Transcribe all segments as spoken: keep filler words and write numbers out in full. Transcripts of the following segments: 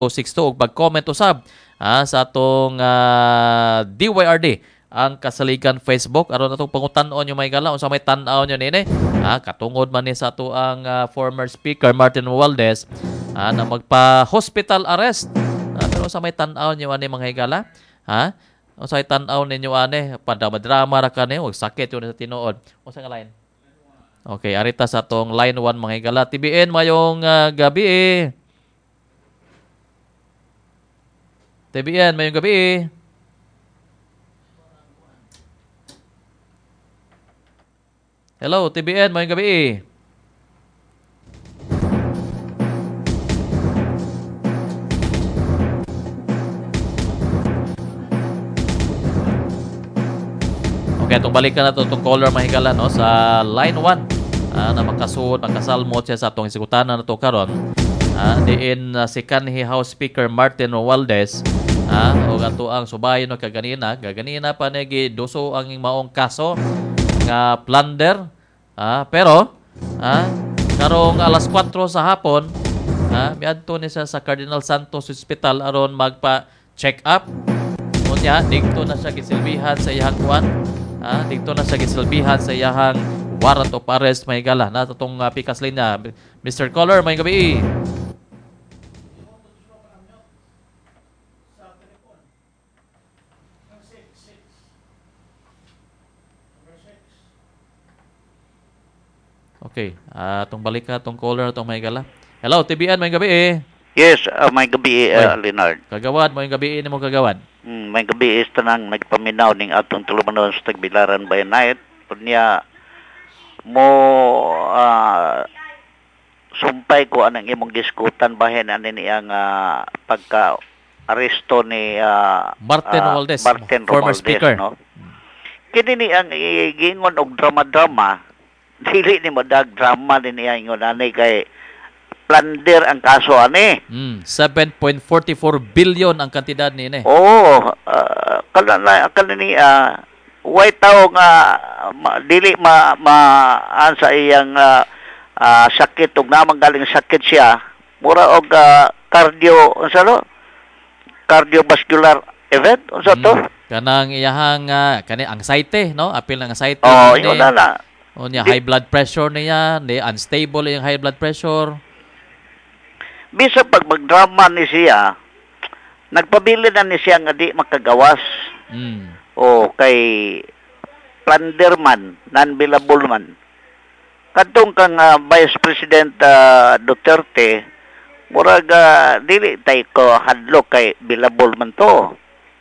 six two ug pag-comment usab ah, sa atong ah, D Y R D ang Kasaligan Facebook aron atong pangutan-on yung may gala unsa may tan-aw nyo nini ah, katungod man ni sa ato ang ah, former speaker Martin Romualdez ah, na magpa-hospital arrest ah, pero unsa may tan-aw nyo ani mga higala ha unsa may tan-aw ninyo ani padama-drama ra kani ug sakit yun sa tinuod unsa nga line. Okay, arita sa atong line one mga higala. T B N mayong uh, gabi eh. T B N mayong gabi eh. Hello, T B N mayong gabi eh. Okay, itong balikan na ito, itong caller mahigala no, sa line one ah, na makasuot, makasalmot siya sa itong isikutanan na ito karon. Ah, diin uh, si kanhi House Speaker Martin Romualdez ah, o ato ang subayon no kaganina, gaganina pa nagi duso ang maong kaso nga plunder ah, pero ah, karong alas kwatro sa hapon ah, miadto ni siya sa Cardinal Santos Hospital aron magpa-check up. Unya, dito na siya gisilbihan sa iyang kuwan. Ah, dito na sa gisilbihan sa iyahang warrant of arrest may gala na itong uh, pikas linya. Mister Caller, may gabi. Okay, uh, itong balik ka, itong caller, itong may gala. Hello, T B N, may gabi. Yes, uh, may gabi, uh, Leonard. Kagawad, may gabi ni mo kagawad. Mm, may gabi is tanang nagpaminaw ning atong tulumanon sa Tagbilaran by night. Kunya mo uh, sumpay ko anang imong diskutan bahin ani niyang uh, pagka aresto ni uh, Martin uh, Romualdez, Martin former Romualdez, speaker. No? Kini ni ang giingon og drama-drama. Dili ni madag drama din niya ingon ani kay plunder ang kaso ani. Mm, seven point four four billion ang kantidad ni ini. Oo, uh, kala na kala ni uh, way tao nga ma, dili ma, ma an sa iyang uh, uh, sakit ug namang galing sakit siya. Mura og uh, cardio unsa no? Cardiovascular event unsa to? Mm, kanang iyahang uh, kani anxiety no? Apil ng anxiety. Oh, ingon na na. O niya high blood pressure niya, ni unstable yung high blood pressure. Bisa pag magdrama ni siya, nagpabili na ni siya nga di makagawas. Mm. O kay plunder man, non-billable man. Kadtong kang uh, Vice President uh, Duterte, murag uh, dili tay ko hadlok kay billable man to.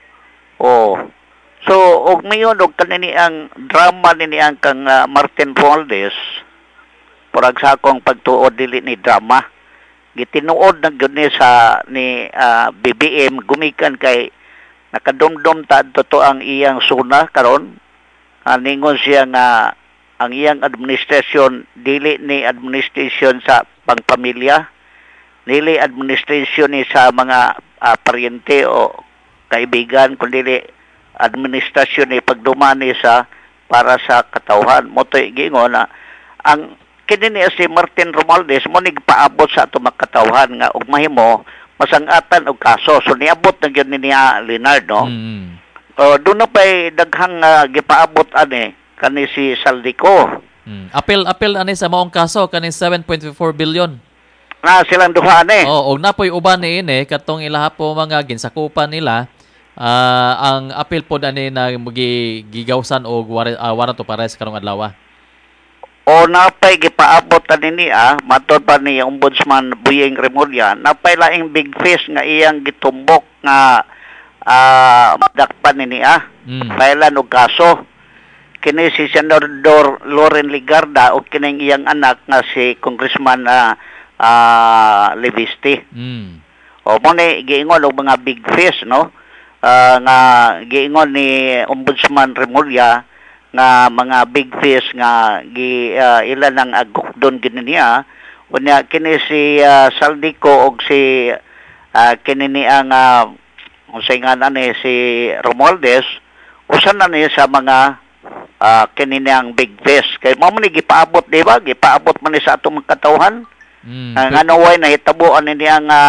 O so og mayon og kanini ang drama nini ang kang uh, Martin Romualdez, murag sa akong pagtuod dili ni drama. Gitinuod na gyud ni sa ni uh, B B M gumikan kay nakadumdum ta to ang iyang suna karon. Uh, ningon siya nga ang iyang administrasyon dili ni administrasyon sa pangpamilya, dili administrasyon ni sa mga uh, paryente o kaibigan, kundi administrasyon ni pagdumani sa para sa katawhan. Motoy gingon na ang kini ni si Martin Romualdez mo nigpaabot sa ato makatawhan nga og mahimo masangatan og kaso. So niabot na gyud ni niya Leonard no. Mm. Uh, doon na pa'y daghang uh, gipaabot ani kani si Saldico. Mm. Apil apil ani sa maong kaso kani seven point four billion. Na silang duha ani. Oh, og napoy uban ni ini katong ilaha po mga ginsakupan nila. Uh, ang apil pod ani na mugi gigawsan og warrant uh, warrant of arrest karong adlaw. O napay gipaabot ani niya matud pa ni Ombudsman Buying Remulla, napay laing big fish nga iyang gitumbok nga ah uh, madakpan ni niya. Mm. Kailan og kaso kini si Senador Loren Ligarda o kining iyang anak nga si Congressman uh, uh, Levisti. Mm. O mo ni giingon og mga big fish no. Uh, nga giingon ni Ombudsman Remulla nga mga big fish nga gi uh, ilan ang agukdon gini niya unya kini si uh, Saldico og si uh, kini niya nga unsay nga ani si Romualdez usan na niya sa mga uh, kini niyang big fish kay mao man ni gipaabot di ba gipaabot man ni sa atong katawhan. Mm. Uh, nga naway nahitabuan ni niya nga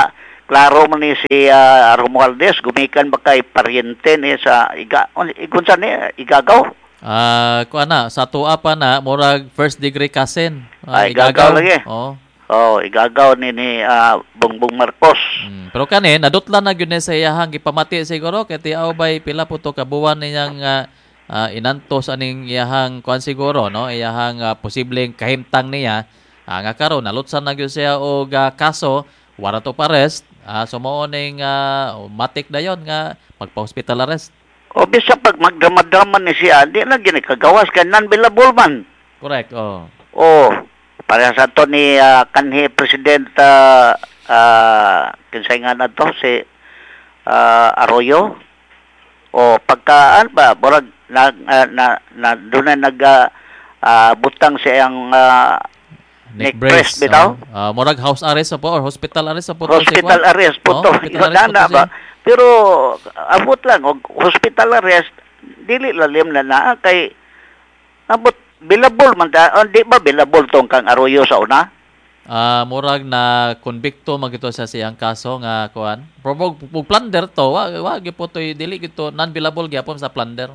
klaro man ni si uh, Romualdez, gumikan ba kay paryente ni sa iga, igun sa ni, igagaw? Ah, kuan na sa tuwa pa na murag first degree cousin. Ah, Ay, igagaw lagi. Oh. Oh, igagaw ni ni uh, Bongbong Marcos. Hmm. Pero kani nadutlan na gyud ni sa iyahang gipamati siguro kay tiaw bay pila po to kabuwan niyang uh, uh, inantos aning iyahang kuan siguro no, iyahang uh, posibleng kahimtang niya uh, nga karon nalutsan na gyud siya og uh, kaso warrant of arrest. Uh, so mao ning uh, matik dayon nga magpa-hospital arrest. O bisa pag magdrama-drama ni siya, di na gini kagawas kay non-billable man. Correct. Oh. Oh, para sa to ni uh, kanhi President uh, uh, kinsay nga na to si uh, Arroyo. O pagkaan ba burag na na, na, na doon na nag uh, uh, butang siya ang uh, neck brace bitaw. Uh, uh, murag house arrest po or hospital arrest po. Hospital arrest po to. Na ba? Pero abot lang og hospital arrest dili lalim na na kay abot billable man ta, oh, di ba billable tong kang Arroyo sa una? Ah, uh, murag na konbikto magito sa siyang kaso nga kuan. Pero pug plunder to, wa wa gyud to dili gito non-billable gyapon sa plunder.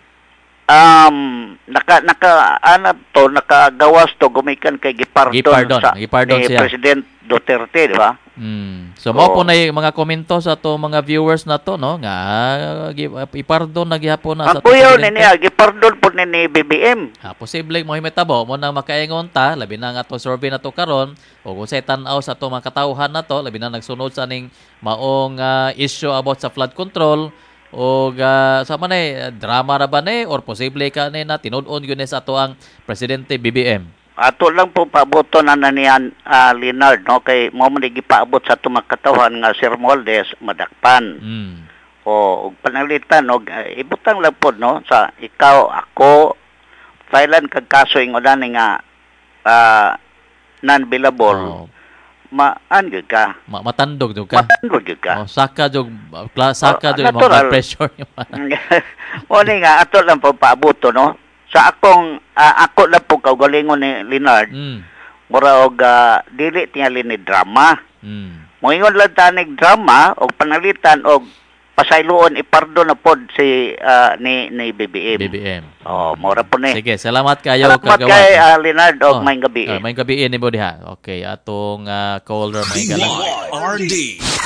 Um naka naka ana to nakagawas to gumikan kay gipardon, gipardon sa gipardon ni siya. President Duterte, di ba? Mm. So mo po na mga komento sa to mga viewers na to no nga ipardon na gyapon na sa to. Ang puyaw ni niya gipardon po ni, ni B B M. Ah, posible mo himetabo mo nang makaingon ta labi na nga to survey na to karon o kung say tan-aw sa to mga katawhan na to labi na nagsunod sa ning maong uh, issue about sa flood control o uh, sa man eh, drama ra ba ni or posible ka ni na tinud-on gyud sa ato ang presidente B B M. Ato lang po paboto na nanian uh, Leonard no kay mo man gipaabot sa tumakatahan nga Sir Romualdez madakpan. Mm. O og panalitan og uh, ibutang lang po no sa ikaw ako filean kag kaso ingon ni nga uh, non-billable. Oh. Maan gyud ka. Ma matandog jud ka. Matandog gyud ka. Oh, saka jud saka jud oh, mga pressure niyo. O ni nga ato lang po paaboto no. Sa akong uh, ako lang po kaugalingon ni Leonard. Mm. Mura og uh, dili tingali ni drama. Mm. Moingon lang tanig drama og panalitan og pasayloon ipardon na pod si uh, ni ni B B M. B B M. Oh, mura po ni. Sige, salamat kayo salamat kagawan. Salamat kay uh, Leonard og oh, may gabi. Uh, may gabi ni mo diha. Okay, atong uh, caller may galang. R D.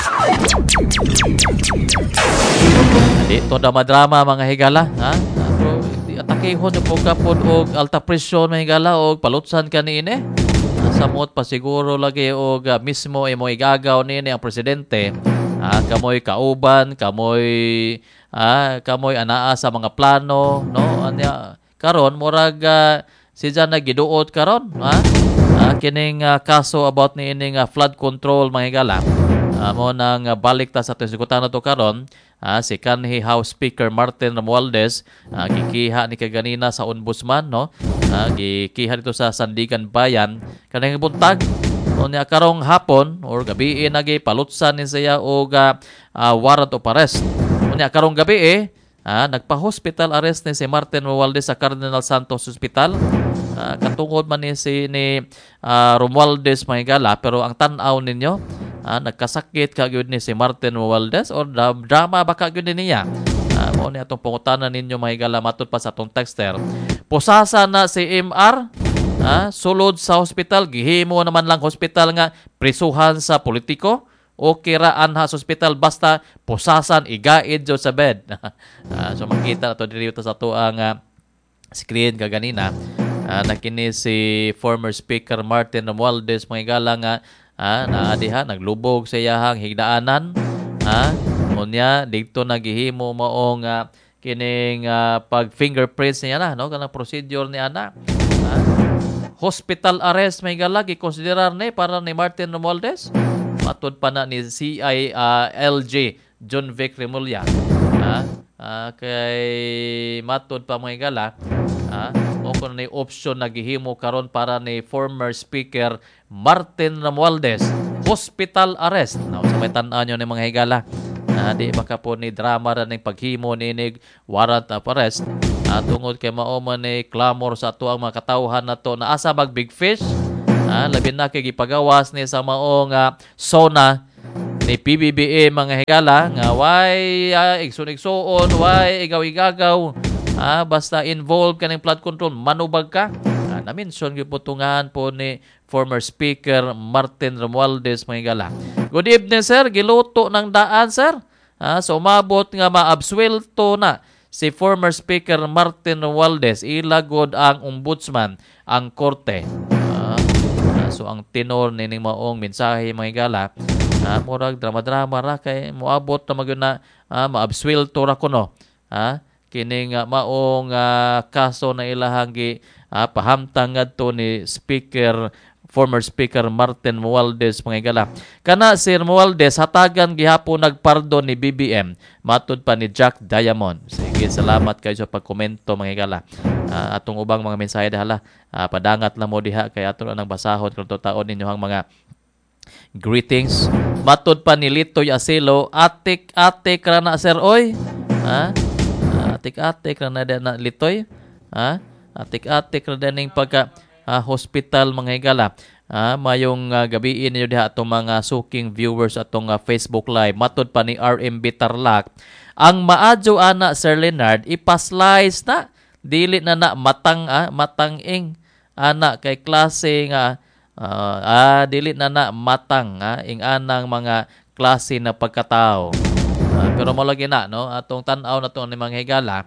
Dito na madrama mga higala, ha? Atakehon yung pagkapod og alta presyon mga higala og palutsan ka ni ini. Samot pa siguro lagi og uh, mismo imo igagaw ni ini ang presidente. Ah, kamoy kauban, kamoy ah, kamoy anaa sa mga plano, no? Anya karon murag uh, si Jan nagiduot karon, ha? Ah, kining uh, kaso about ni ining uh, flood control mga higala. Amo uh, nang uh, balik ta sa tisgutan nato karon. Ah, si kanhi House Speaker Martin Romualdez ah, gikiha ni kaganina sa ombudsman no. Ah, gikiha dito sa Sandigan Bayan kanang buntag unya karong hapon or gabi nagi palutsan ni siya og uh, uh, warrant of arrest. Unya karong gabi eh ah, nagpa-hospital arrest ni si Martin Romualdez sa Cardinal Santos Hospital. Ah, katungod man ni si ni uh, Romualdez mahigala pero ang tan-aw ninyo Ah, nagkasakit ka gyud ni si Martin Romualdez or drama baka gyud niya. Ah, mo ni atong pangutanan ninyo mahigala matud pa sa atong texter. Pusasa na si M R, ah, sulod sa hospital, gihimo naman lang hospital nga prisuhan sa politiko o kiraan ha sa hospital basta pusasan igaid jud sa bed. Ah, so makita nato diri sa ato ang uh, screen kaganina. Ah, nakini si former Speaker Martin Romualdez mahigala nga ah, naa diha naglubog sa iyahang higdaanan. Ah, unya dito nagihimo maong uh, kining uh, pag fingerprints niya na no kanang procedure ni ana. Ah, hospital arrest may galagi konsiderar ni para ni Martin Romualdez. Matud pa na ni C I uh, L J John Vic Remulla. Ah, uh, kay matud pa may gala. Ah, o kung na option na gihimo karon para ni former Speaker Martin Romualdez, hospital arrest. Now, sa may tan-aw nyo ni mga higala, ah, di baka po ni drama na ng paghimo ni ni warrant of arrest. Ah, tungod kay maoman ni clamor sa ato ang mga katawhan na to na asa mag big fish. Ah, labi na kay gipagawas ni sa maong uh, SONA ni P B B M mga higala nga why uh, igsoon-igsoon, why igaw-igagaw, ah, basta involved ka ng flood control, manubag ka. Ah, na-mention yung putungahan po ni former Speaker Martin Romualdez mga higala. Good evening sir, giluto ng daan sir. Ah, so umabot nga maabsuelto na si former Speaker Martin Romualdez, ilagod ang ombudsman ang korte. Ah, ah, so ang tenor nining maong mensahe mga higala, ah, murag drama-drama ra kay moabot na magyud na ah, maabsuelto ra kuno. Ah, kining uh, maong uh, kaso na ilahang gi uh, pahamtang ngadto ni Speaker former Speaker Martin Romualdez mga higala. Kana si Romualdez hatagan gihapon nagpardon ni B B M matud pa ni Jack Diamond. Sige, salamat kayo sa pagkomento mga higala. Uh, atong ubang mga mensahe dahala uh, padangat lang mo diha kay ato nang basahon kung taon ninyo ang mga greetings. Matud pa ni Litoy Asilo, atik-atik ra na sir oy. Ha? Atik-atik na na na Litoy. Ha? Atik-atik na daning pagka uh, hospital mga higala. Ah, mayong uh, gabiin niyo diha atong mga suking viewers atong uh, Facebook Live. Matud pa ni R M B Tarlac, ang maadyo ana Sir Leonard ipaslice na dili na na matang ah, matang-ing ana kay klase nga uh, ah, dili na na matang ah, ing anang mga klase na pagkatao. Uh, pero mo lagi na no atong tan-aw na to ni mga higala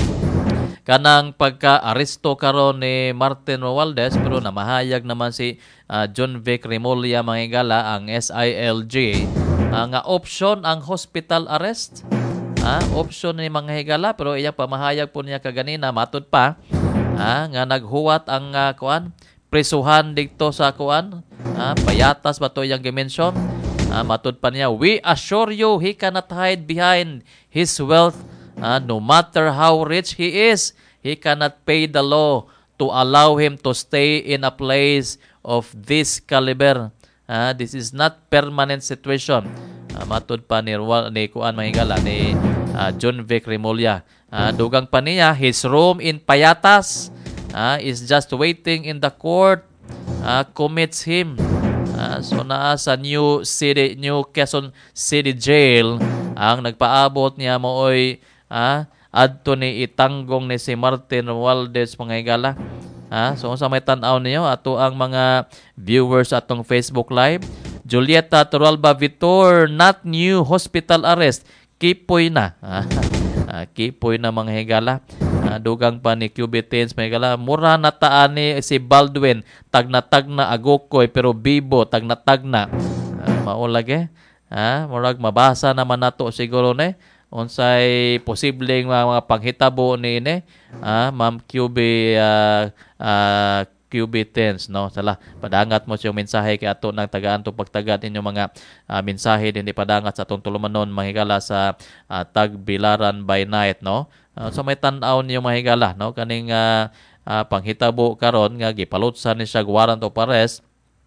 kanang pagka-aresto karon ni Martin Romualdez, pero namahayag naman si uh, John Vic Remulla mga higala ang S I L J uh, nga option ang hospital arrest. Uh, option ni mga higala, pero iya pamahayag po niya kaganina matud pa uh, nga naghuwat ang uh, kuan prisuhan dito sa kuan uh, payatas ba to yang gimension. Uh, matud pa niya, we assure you he cannot hide behind his wealth. Uh, no matter how rich he is, he cannot pay the law to allow him to stay in a place of this caliber. Uh, this is not permanent situation. Uh, matud pa ni, ni Kuan Mahigala, ni uh, John Vic Remulla. Uh, dugang pa niya, his room in Payatas uh, is just waiting in the court. Uh, commits him. Uh, so naa sa New City, New Quezon City Jail, ang nagpaabot niya mooy Ah, adto ni itanggong ni si Martin Romualdez mga higala. Ah, so sa may tan-aw niyo ato ang mga viewers atong Facebook Live. Julieta Turalba Vitor, not new hospital arrest. Kipoy na. Ah, ah, kipoy na mga higala. Ah, dugang pa ni Q B Tens mga higala. Mura na taan ni si Baldwin. Tagna-tagna agokoy pero bibo tagna-tagna. Ah, maulage. Ah, murag mabasa naman nato siguro ni unsay posibleng mga, mga panghitabo ni ini ah Ma'am Q B uh, uh, Q B Tens no sala padangat mo siyang mensahe kay ato nang tagaan to pagtagad ninyo mga uh, mensahe din ipadangat sa atong tulumanon mahigala sa uh, Tagbilaran by night no uh, so may tan-aw niyo mahigala no kaning uh, uh, panghitabo karon nga gipalutsan ni siya warrant of arrest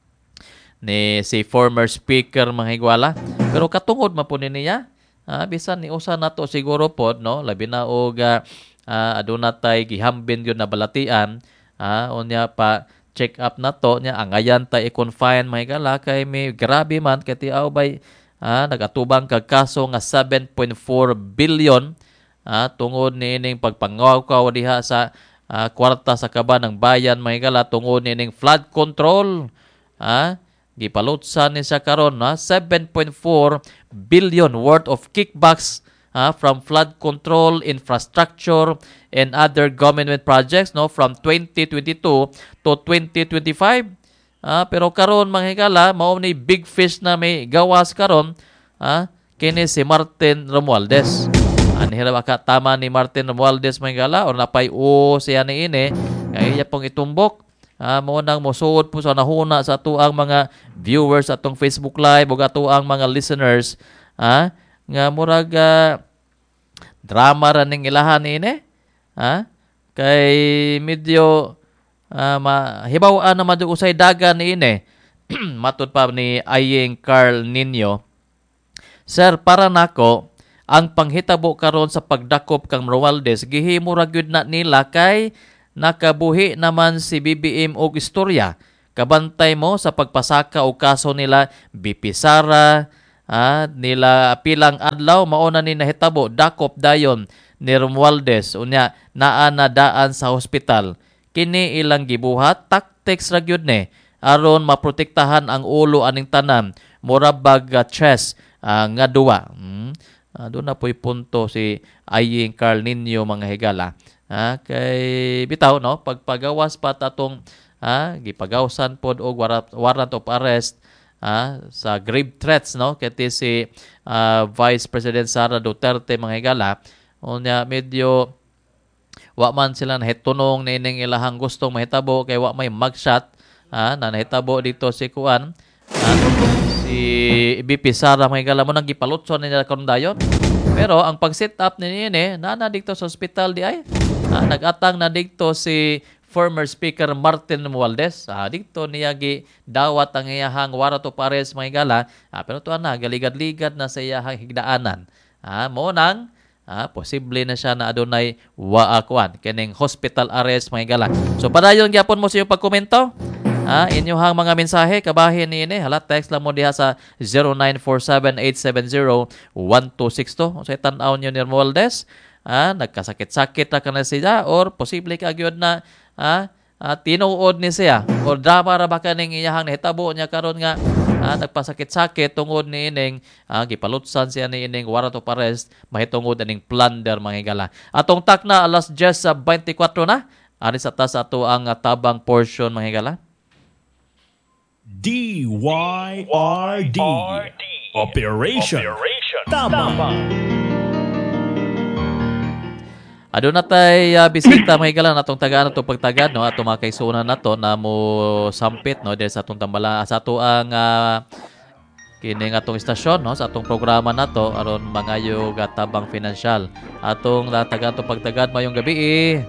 ni si former speaker mahigwala pero katungod mapunin niya. Ah, bisan ni usa nato siguro pod no labi na og uh, aduna tay gihambin gyud na balatian ah unya pa check up nato nya angayan tay i-confine mahigala kay may grabe man kay tiaw bay ah nagatubang kag kaso nga seven point four billion ah tungod ni ining pagpangaw-kaw diha sa ah, kwarta sa kaban ng bayan mahigala tungod ni ining flood control ah gipalutsan ni sa karon na seven point four billion worth of kickbacks uh, from flood control, infrastructure, and other government projects no from twenty twenty-two to twenty twenty-five. Uh, pero karon mga higala, mao ni big fish na may gawas karon uh, kini si Martin Romualdez. Anhira baka tama ni Martin Romualdez mga higala or napay o siya ni ini kaya pong itumbok. Ah, mo nang mosuod po sa nahuna sa atuang mga viewers atong Facebook Live ug atuang mga listeners ah nga murag uh, drama ra ning ilahan ini ah kay medyo uh, mahibaw-an na madyo usay dagan ini matud pa ni Ayeng Carl Nino. Sir, para nako ang panghitabo karon sa pagdakop kang Romualdez gihimo ra gyud na nila kay nakabuhi naman si B B M og istorya. Kabantay mo sa pagpasaka o kaso nila B P Sara, ah, nila pilang adlaw mauna ni nahitabo dakop dayon ni Romualdez unya naa na daan sa hospital. Kini ilang gibuhat tactics ra gyud ni aron maprotektahan ang ulo aning tanan mura bag uh, chest uh, nga duwa. Hmm? Uh, doon na po'y punto si Aying Carl Nino mga higala. Ah, kay bitaw no pagpagawas pa tatong ah, gipagawsan pod og warrant, warrant of arrest ah, sa grave threats no kay si ah, Vice President Sara Duterte mga higala. Unya medyo wa man sila nahitunong na ining ilahang gustong mahitabo kay wa may mugshot ah, na nahitabo dito si Kuan ah, si B P Sara mga higala mo nang gipalutson nila karon dayon. Pero ang pag-set up ni ini na dito sa hospital di ay ah, nag-atang na dito si former Speaker Martin Romualdez. Ah, dito niya gi dawat ang iyahang warrant of arrest mga higala. Ah, pero tuwa na galigad-ligad na sa iyahang higdaanan. Ah, mo nang ah, posible na siya na adunay waakuan kining hospital arrest mga higala. So padayon gyapon mo sa iyong pagkomento. Ah, inyong mga mensahe kabahin ni ini hala text lang mo diha sa zero nine four seven eight seven zero one two six two. So tan-aw niyo ni Romualdez, ah, nagkasakit-sakit ra kana siya or posible ka gyud na ah, ah, tinuod ni siya or drama ra ba kaning iyahang nahitabo niya karon nga ah, nagpasakit-sakit tungod ni ining ah, gipalutsan siya ni ining warrant of arrest mahitungod aning plunder mga higala. Atong tak na alas ten sa twenty-four na ari sa tas ato ang uh, tabang portion mga higala. D Y R D Operation Tabang. Ado na tay uh, bisita mga higala natong tagaan atong pagtagad no ato mga kaisunan nato na mo sampit no dahil sa atong tambala sa ato ang uh, kining atong istasyon no sa atong programa nato aron mangayo gatabang financial atong tagaan atong pagtagad mayong gabi eh.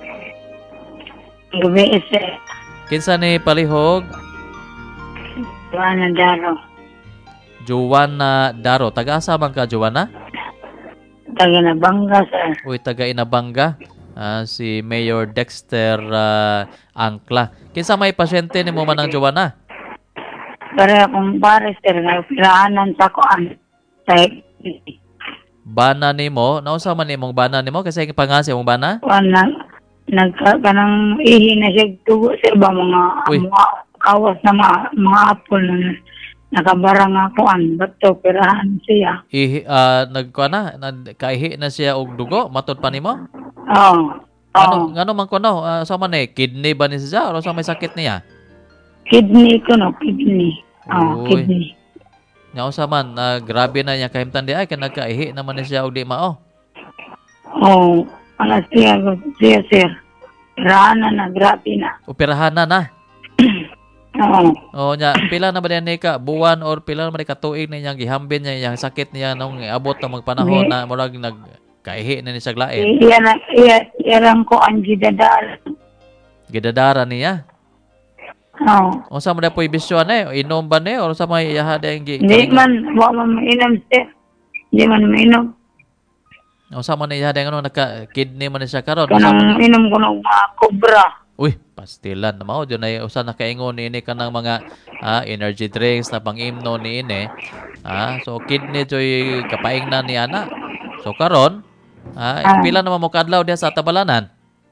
Gabi isa. Kinsa ni palihog? Joanna Daro. Joanna Daro. Taga-asa man ka, Joanna? Taga Nabanga, sir. Uy, taga Inabanga. Ah, si Mayor Dexter uh, Angkla. Kinsa may pasyente ni mo man ang Joanna? Para akong pare, sir, nga piraanan sa koan. Sa Bana ni mo? Nausa man ni mong bana ni mo? Kasi pangasi mong bana? koan na, nagkanang ihi na siya tugo, sir, ba mga, Uy. mga kawas na mga, mga apple na nakabarang ako an bato pirahan siya. Ihi, uh, nagkuha na, kaihi na siya og dugo, matod pa ni mo? Oo. Ano, Oo. ngano man ko no? Uh, sa man eh, kidney ba ni siya? O sa may sakit niya? Kidney ko no, kidney. Oo, Uy. kidney. Nga sa man, uh, grabe na niya kahimtan di ay, kaya nagkaihi naman ni siya og di mao. Oo. Alas siya, siya, sir. Pirahan na na, grabe na. Operahan na na. Oo. O nya, pila na ba niya ni ka buwan or pila na ba ni ka tuig na niyang gihambin niya yung sakit niya nung abot na magpanahon na murag nagkaihi na ni siya glain. Iya na, iya, iya lang ko ang gidadal. Gidadara niya. Oo. O sa mo na po ibisyon eh, inom ba ni or sa may iyahada yung gi... Hindi man, wala man mainom, sir. Hindi man mainom. O sa mo na iyahada yung ano, naka-kidney man ni siya karon. O sa mo Kanang na... inom ko ng mga kobra. Uy, pastilan na mao dyan ay usa nakaingon ni ini kanang mga ah, energy drinks na pang-imno ni ini. Ah, so kidney joy kapaing na ni ana. So karon, ah, Ah. pila naman mo kadlaw diha sa Tabalanan?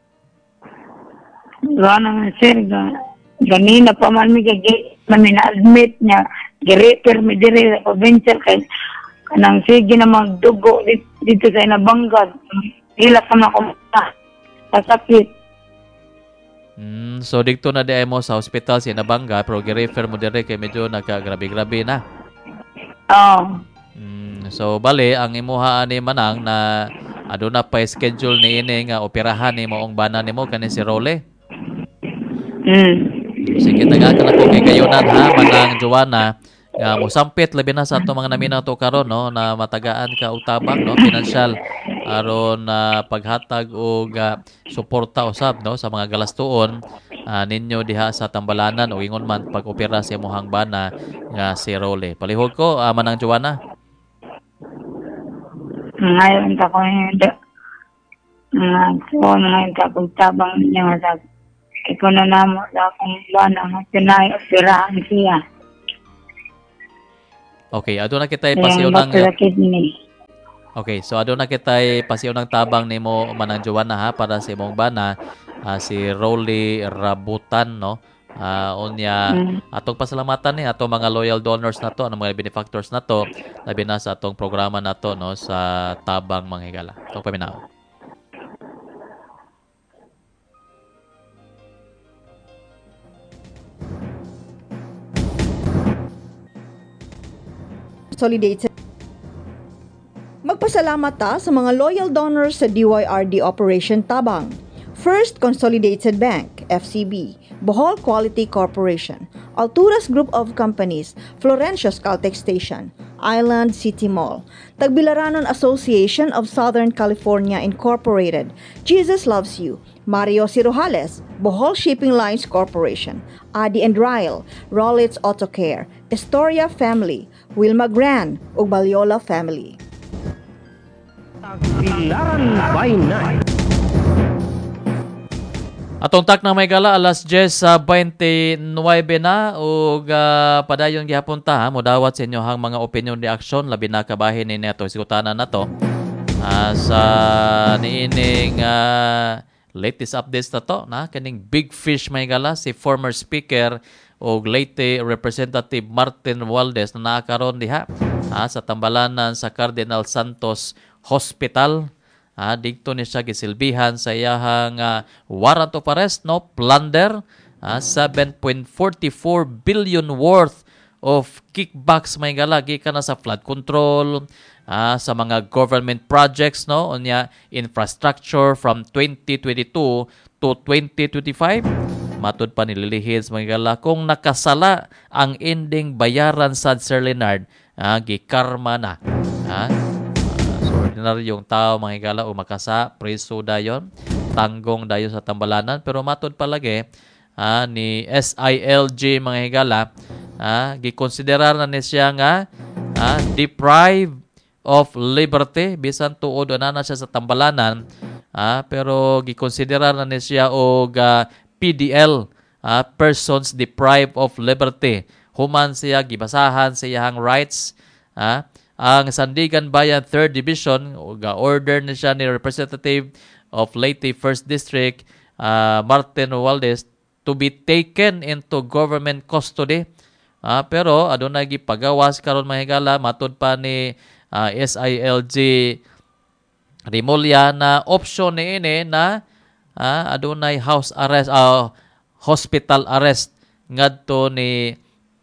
Wala naman, sir. Ga- Ganina pa man mi gagi, man mi na-admit niya. Gireper mi dire sa provincial kay kanang sige na magdugo dito, dito sa Inabangga. Hila ka na kumata. Kasakit. Mm, so dito na di ay mo sa hospital si Nabanga pero gi-refer mo dire kay medyo nagka-grabe-grabe na. Oo. Mm, so bali ang imuha ani manang na aduna pa schedule ni ini nga operahan ni moong bana nimo kani si Role. Mm. Sige taga ka na ko kay kayunan ha manang Joanna nga mosampit labi na sa ato mga naminaw to karon no na matagaan ka og tabang no financial aron na paghatag og uh, suporta usab no sa mga galastuon uh, ninyo diha sa Tambalanan o ingon man pag-opera sa imong bana nga si Role. Palihog ko uh, manang Joanna. Ngayon ta ko hindi. Nga, so ngayon ta ko tabang niya sa iko na namo sa akong bana nga pinay operahan siya. Okay, aduna kitay Kaya pasiyo ang ng bakla kidney. Okay, so aduna kitay pasiyo ng tabang nimo manang Joanna ha para sa imong bana ah, si Rolly Rabutan no. Ah, unya Mm. atong pasalamatan ni atong mga loyal donors na to, ang mga benefactors na to, labi na sa atong programa na to no sa tabang mga higala. Atong paminaw. Consolidated. Magpasalamat ta sa mga loyal donors sa D Y R D Operation Tabang. First Consolidated Bank, F C B, Bohol Quality Corporation, Alturas Group of Companies, Florencia's Caltech Station, Island City Mall, Tagbilaranon Association of Southern California Incorporated, Jesus Loves You, Mario Cirojales, Bohol Shipping Lines Corporation, Adi and Ryle, Rollins Auto Care, Estoria Family, Wilma Gran, ug Balyola Family. Tagbilaran by night. Atong tak na may gala alas diyes sa twenty-nine na ug uh, padayon gihapon ta ha modawat sa inyo hang mga opinion reaction labi na kabahin ni neto sigutanan nato uh, sa niining uh, latest updates na to na kaning big fish may gala si former speaker og Leyte Representative Martin Romualdez na nakaron diha uh, sa tambalanan sa Cardinal Santos Hospital. Ah, dito ni siya gisilbihan sa iyahang uh, warrant of arrest, no? Plunder, ah, seven point four four billion worth of kickbacks may galagi ka na sa flood control, ah, sa mga government projects, no? Unya, infrastructure from twenty twenty-two to twenty twenty-five. Matud pa nililihid sa mga gala kung nakasala ang ending bayaran sa Sir Leonard, ah, gikarma na. Ah, ordinaryong tao mga higala o makasa, preso dayon, tanggong dayon sa tambalanan. Pero matod palagi ah, ni S I L G mga higala, ah, gikonsiderar na ni siya nga ah, deprived of liberty, bisan tuod na na siya sa tambalanan, ah, pero gikonsiderar na ni siya og ah, P D L, ah, persons deprived of liberty. Human siya, gibasahan sa iyang rights, ah, ang Sandigan Bayan third Division, ga-order na siya ni Representative of Leyte first District, uh, Martin Romualdez, to be taken into government custody. Uh, pero adunay gipagawas karon mahigala matud pa ni uh, S I L G Rimulya na option ni ini na uh, adunay house arrest, uh, hospital arrest ngadto ni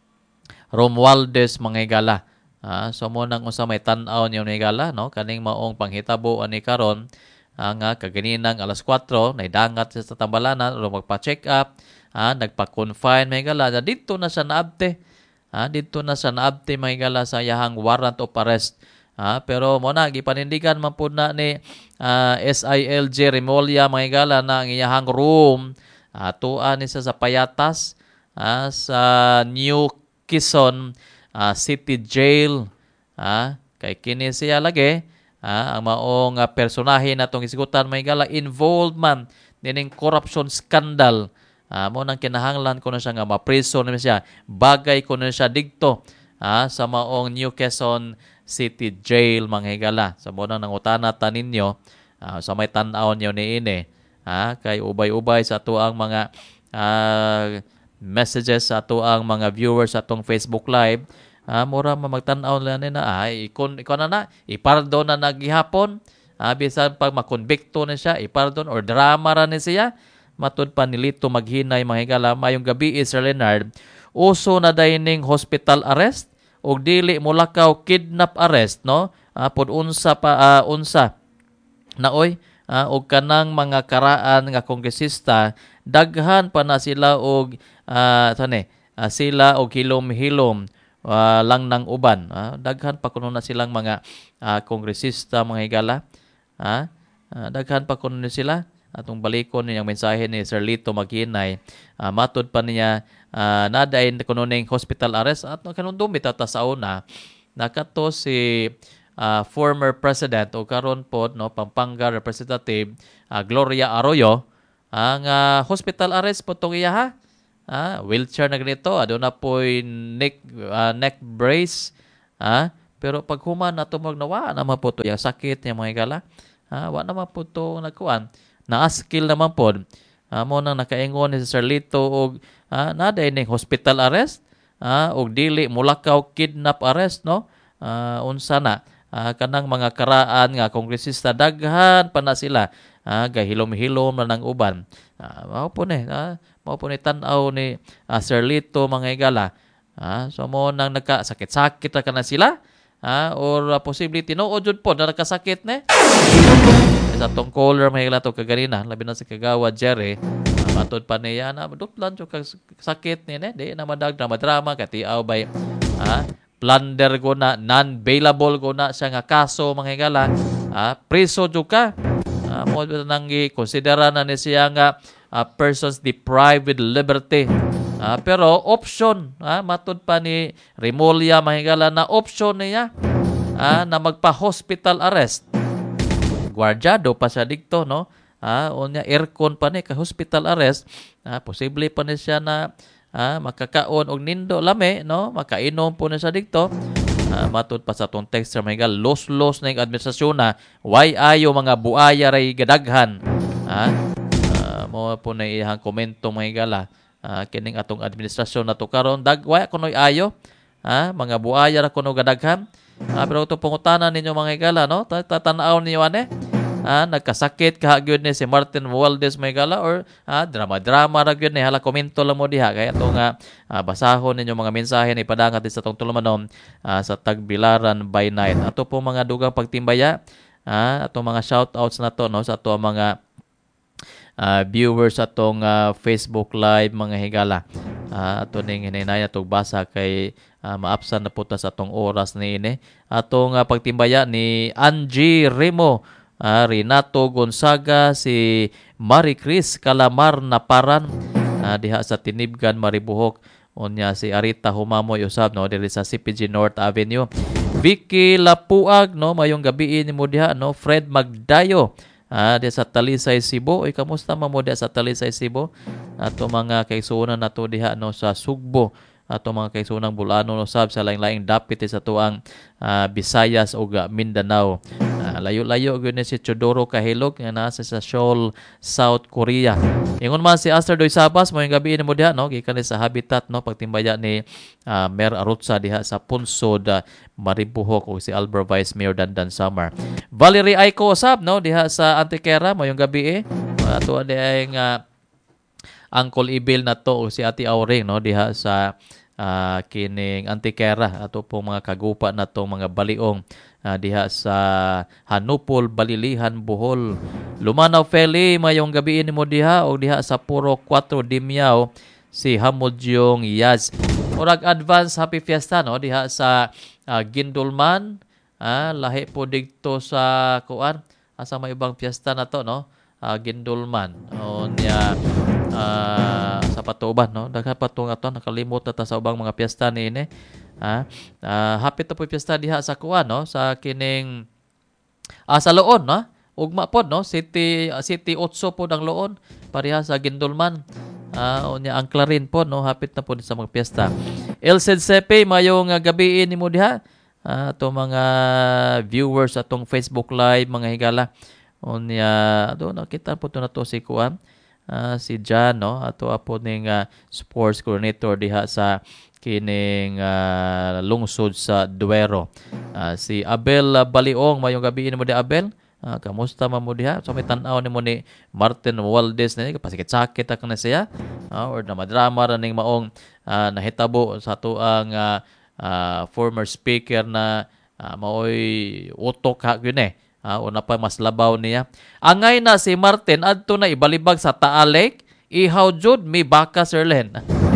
Romualdez mahigala. Ah, so mo nang usa may tan-aw niyo ni gala no kaning maong panghitabo ani karon ang uh, kaganinang alas kwatro naidangat siya sa tambalanan o magpa-check up, ah, nagpa-confine may gala na dito na siya naabte. Ah, dito na siya naabte may gala sa yahang warrant of arrest. Ah, pero mo na gipanindigan man pud na ni uh, S I L G Rimulya may gala na ang iyahang room atuan ni siya sa Payatas, ah, sa New Quezon Uh, City Jail, ah, kay kini siya lagi, ah, ang maong uh, personahe na itong isigutan may gala, involved man nining corruption scandal. Ah, mo nang kinahanglan ko na siya nga mapriso na siya, bagay ko na siya digto ah, sa maong New Quezon City Jail, mga higala. Sa mo nang nangutana ta ninyo, ah, sa may tan-aw niyo ni ini, ah, kay ubay-ubay sa ato ang mga ah, messages sa ato ang mga viewers sa atong Facebook Live. Ah, mura mamagtan-aw lang na ay ikon ikon na na ipardon na nagihapon, ah, bisan pag makonbikto na siya ipardon or drama ra ni siya matud pa nilito maghinay mga higala. Mayong gabi is Sir Leonard uso na dining hospital arrest og dili mulakaw kidnap arrest, no? Ah, pud unsa pa uh, unsa naoy ah, og kanang mga karaan nga kongresista daghan pa na sila og uh, tani uh, sila og hilom-hilom Uh, lang ng uban. Uh, daghan pa kuno na silang mga uh, kongresista mga higala. Uh, uh, daghan pa kuno na sila. Atong balikon niyang mensahe ni Sir Lito Maghinay. Uh, matod pa niya uh, nadain kuno ning hospital arrest at kanundong bitata sa una nakato si uh, former president o karon pod no Pampanga Representative uh, Gloria Arroyo ang uh, hospital arrest po tong iya ha. Ah, wheelchair na ganito, aduna po'y neck, uh, neck brace, Ha? Pero pag human na tumog na wa naman po to yung sakit niya mga higala. Ha? Wa naman po to nagkuan. Na-skill naman po. Ha? Mo nang nakaingon ni Sir Lito og ha? Naday ning hospital arrest. Ha? Og dili mulakaw kidnap arrest no. Uh, unsa na. Uh, kanang mga karaan nga kongresista daghan pa na sila. Ah, gahilom-hilom na ng uban. Ah, mao po ni, ah, mao po ni tan-aw ni ah, Sir Lito mga higala. Ah, so mo nang nagkasakit-sakit na kana sila. Ah, or uh, posible tinuod jud po na nakasakit ne. Sa tong caller mga higala to kaganina, labi na si kagawa Jerry. Ah, matod pa niya na dutlan jud kag sakit ni ne, di na madag na madrama katiaw bay. Ah, plunder go na non-bailable go na siya nga kaso mga higala. Ah, preso jud ka. Uh, mo nang i-considera na ni siya nga uh, persons deprived with liberty. Uh, pero option, uh, matod pa ni Remulla mahigala na option niya uh, na magpa-hospital arrest. Guardiado pa siya dikto, no? Uh, unya aircon pa ni ka-hospital arrest. Uh, posible pa ni siya na uh, makakaon og nindo lami, no? Makainom po ni siya dikto. Uh, matod pa sa tong texter mga los-los na yung administrasyon na why ayo mga buaya ray gadaghan. Ha? Uh, mo po na ihang komento mga higala. Uh, kining atong administrasyon na to karon dagway kunoy ayo. Ha? Mga buaya ra kuno gadaghan. Uh, pero ito pangutanan ninyo mga higala, no? Tatanaw niyo ane. Ah, nagkasakit ka gyud ni si Martin Romualdez may gala or ah, drama-drama ra gyud ni hala komento lang mo diha kaya to nga ah, basahon ninyo mga mensahe ni padangat sa tong tulumanon ah, sa Tagbilaran by night. Ato po mga dugang pagtimbaya, ah, ato mga shoutouts na to no sa ato mga uh, viewers atong uh, Facebook live mga higala. Uh, ato ning hinay-hinay atong basa kay uh, maapsan na puta sa atong oras ni ini. Atong uh, pagtimbaya ni Angie Remo, Uh, Renato Gonzaga, si Marie Chris Calamar Naparan, uh, diha sa Tinibgan, Maribuhok. Unya si Arita Humamoy usab no diri sa C P G North Avenue. Vicky Lapuag no mayong gabi ni mo diha no. Fred Magdayo uh, diha sa Talisay Cebu. Oy kamusta man mo diha sa Talisay Cebu? Ato mga kaigsuonan nato diha no sa Sugbo. Ato mga kaigsuonang Bulano no sab sa laing-laing dapit sa tuang uh, Visayas ug Mindanao. Uh, layo-layo gyud ni si Chodoro Kahilog nga nasa sa Seoul, South Korea. Ingon man si Aster Doy Sabas mo yung gabi ni mo diha no gikan sa Habitat no pagtimbaya ni uh, Mayor Arutza diha sa Punsod, uh, Maribuhok ug si Alber Vice Mayor Dandan Samar. Valerie Aiko usab no diha sa Antiquera mo yung gabi eh. Ato di ay nga Uncle Ibil na to o si Ate Auring no diha sa uh, kining Antiquera. Ato po mga kagupa na to mga baliong uh, diha sa Hanupol, Balilihan, Bohol. Lumanaw Feli mayong gabi ni mo diha o diha sa Puro four Dimyao si Hamudyong Yaz. Murag advance happy fiesta no diha sa uh, Gindulman. Ah, lahi po dito sa kuan asa may ibang fiesta na to no. Uh, Gindulman. O niya uh, sa Patuban no daghan pa tong ato nakalimot na ta sa ubang mga piyesta ni ini. Ah, uh, happy to po piyesta diha sa kuan no sa kining ah, sa Loon no. Ugma pod no City uh, City eight po ang Loon pareha sa Gindulman. Ah, uh, unya ang Clarin po no hapit na po sa mga piyesta. El Sedsepe mayong uh, gabi ni mo diha. Ah, uh, ato mga viewers atong Facebook live mga higala. Unya do nakita po to na to si kuan uh, si John no ato apo ning uh, sports coordinator diha sa kining uh, lungsod sa Duero. Uh, si Abel uh, Baliong mayong gabi ni mo di Abel. Uh, kamusta man mo diha? So may tan-aw ni mo ni Martin Romualdez na kapasakit-sakit ka na siya uh, or na madrama ra ning maong uh, nahitabo sa tuang uh, uh, former speaker na uh, maoy utok ha gyud eh. Uh, una pa mas labaw niya. Angay na si Martin adto na ibalibag sa Taal Lake. Ihaw jud mi baka Sirlen.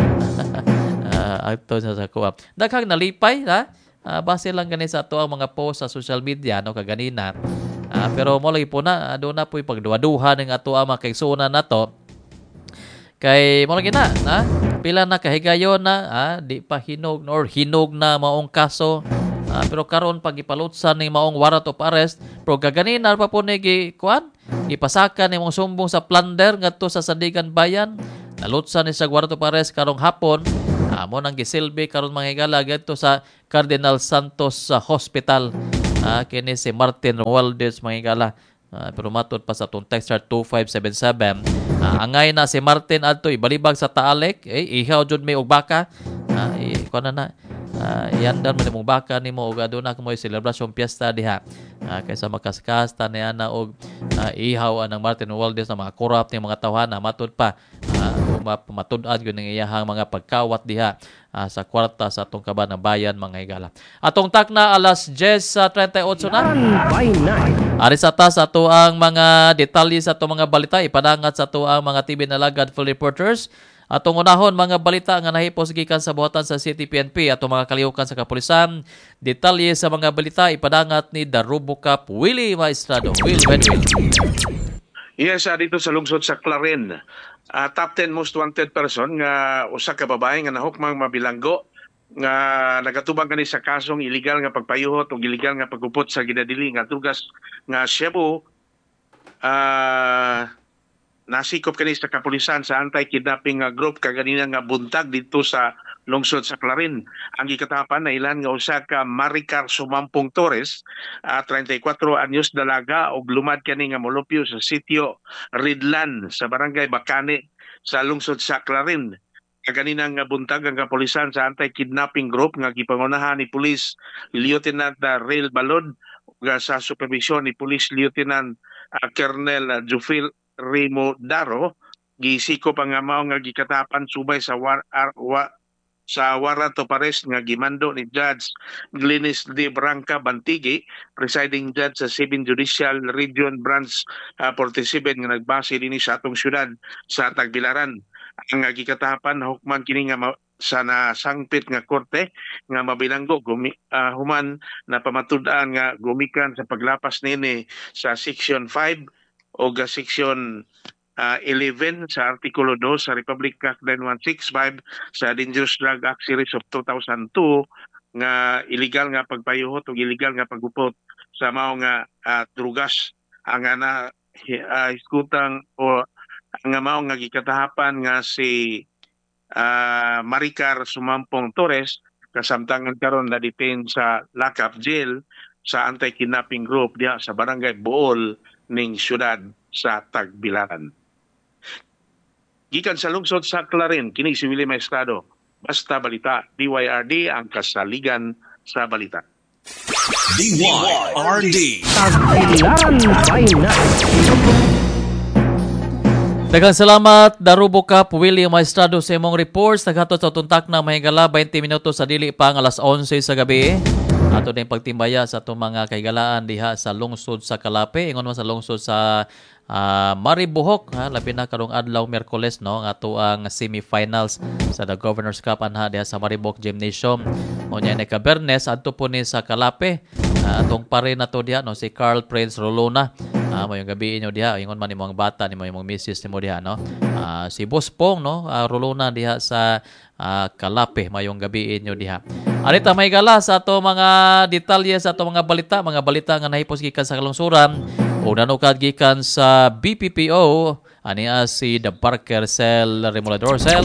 uh, adto sa kuha. Daghang nalipay ha. Uh, base lang gani sa ato ang mga post sa social media no kaganina. Uh, pero mo lagi po na do na po'y pagduwa-duha ning ato ang mga kaigsuonan nato. Kay mo lagi na, ha? Pila na kahigayon na, ha? Di pa hinog or hinog na maong kaso. Uh, pero karon pag ipalutsan ni maong warrant of arrest, pero gaganina pa po ni kuan, ipasaka ni mong sumbong sa plunder ngadto sa Sandigan Bayan. Nalutsan ni sa warrant of arrest karong hapon. Amo nang gisilbi karon mga higala gadto sa Cardinal Santos sa Hospital. Ah, kini si Martin Romualdez mga higala. Ah, pero matod pa sa itong texter two five seven seven. Ah, angay na si Martin adto ibalibag sa Taalek. Eh, ihaw jud may og baka. Ah, i- kuha na na. Uh, iandar mo nimong baka nimo og aduna mo selebrasyon piyesta diha. Uh, kaysa makaskas taniya na og uh, ihaw anang Martin Romualdez na mga korap ni mga tawhana matud pa uh, matud-an gyud ng iyahang mga pagkawat diha uh, sa kwarta sa atong kaban ng bayan mga higala. Atong takna alas ten thirty-eight na. by night. Ari sa tas ato ang mga detalye sa atong mga balita ipadangat sa ato ang mga T V Nalagad full reporters. Atong unahon mga balita nga nahipos gikan sa buhatan sa City P N P atong mga kalihukan sa kapulisan. Detalye sa mga balita ipadangat ni Darubo Cap Willie Maestrado. Will Benwil. Yes, uh, dito sa lungsod sa Clarin. Uh, top ten most wanted person nga usa ka babae nga nahukmang mabilanggo nga nagatubang kani sa kasong illegal nga pagpayuhot o illegal nga pagupot sa ginadili nga tugas nga Cebu. Ah... Uh, nasikop kani sa kapulisan sa anti-kidnapping nga group kaganina nga buntag dito sa lungsod sa Clarin. Ang gikatapan na ilan nga usa ka Maricar Sumampong Torres, uh, thirty-four anyos dalaga og lumad kani nga molupyo sa sitio Ridlan sa barangay Bacane sa lungsod sa Clarin. Kaganina nga buntag ang kapulisan sa anti-kidnapping group nga gipangunahan ni Police Lieutenant uh, Rail Balod ug sa supervision ni Police Lieutenant uh, Colonel uh, Jufil Remo Daro gisikop ang mao nga gikatapan subay sa war, ar, wa, sa warrant of arrest nga gimando ni Judge Glenis de Branca Bantigi, presiding judge sa seventh Judicial Region Branch uh, forty-seven nga nagbase dinhi sa atong syudad sa Tagbilaran. Ang gikatapan hukman kini nga sa nasangpit nga korte nga mabilanggo gumi, uh, human na pamatud-an nga gumikan sa paglapas nini sa section five o ga section uh, eleven sa artikulo two sa Republic Act nine one six five sa Dangerous Drug Act Series of two thousand two nga illegal nga pagpayuhot o illegal nga pagupot sa mao nga uh, drugas ang na uh, iskutang o ang mao nga gikatahapan nga si uh, Maricar Sumampong Torres kasamtangan karon na detain sa lock-up jail sa anti-kidnapping group diha sa barangay Bool ning syudad sa Tagbilaran. Gikan sa lungsod sa Clarin, kini si Willie Maestrado. Basta Balita, D Y R D ang kasaligan sa balita. D Y R D. Tagbilaran by night. Daghang salamat Darubo Cap Willie Maestrado sa imong reports. Naghatod sa tuntak na mahigala twenty minutos sa dili pa ang alas eleven sa gabi. Ato din pagtimbaya sa itong mga kaigalaan diha sa lungsod sa Calape. Ingon mo sa lungsod sa uh, Maribohok. Ha? Labi na karong adlaw Miyerkules, no? Ato ang semifinals sa The Governor's Cup anha diha sa Maribohok Gymnasium. O niya ni Cabernes, adto po ni sa Calape. Uh, atong pare na to diha, no? Si Carl Prince Rolona. Ah, uh, mayong gabi inyo diha, ingon man nimong bata nimo imong misis nimo diha, no. Ah, uh, si Boss Pong, no, uh, Rolona diha sa uh, Calape, mayong gabi inyo diha. Arita may gala sa ato mga detalye sa ato mga balita, mga balita nga nahipos gikan sa kalungsuran o nanukad gikan sa B P P O ania si The Parker Cell Remolador Cell.